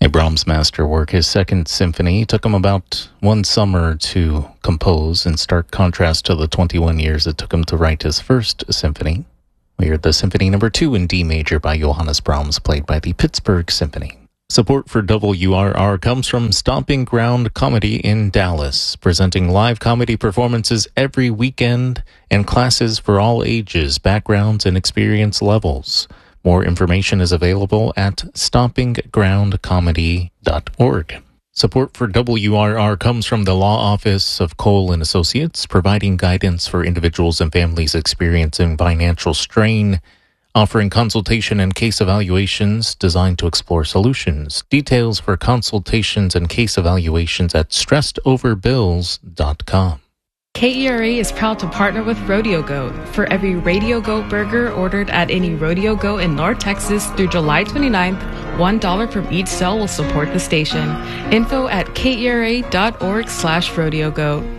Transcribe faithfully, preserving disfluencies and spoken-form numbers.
A Brahms masterwork, his second symphony, took him about one summer to compose, in stark contrast to the twenty-one years it took him to write his first symphony. We heard the Symphony Number two in D major by Johannes Brahms, played by the Pittsburgh Symphony. Support for W R R comes from Stomping Ground Comedy in Dallas, presenting live comedy performances every weekend and classes for all ages, backgrounds, and experience levels. More information is available at stomping ground comedy dot org. Support for W R R comes from the Law Office of Cole and Associates, providing guidance for individuals and families experiencing financial strain, offering consultation and case evaluations designed to explore solutions. Details for consultations and case evaluations at stressed over bills dot com. K E R A is proud to partner with Rodeo Goat. For every Radio Goat burger ordered at any Rodeo Goat in North Texas through July twenty-ninth, one dollar from each sale will support the station. Info at K E R A dot org slash Rodeo Goat.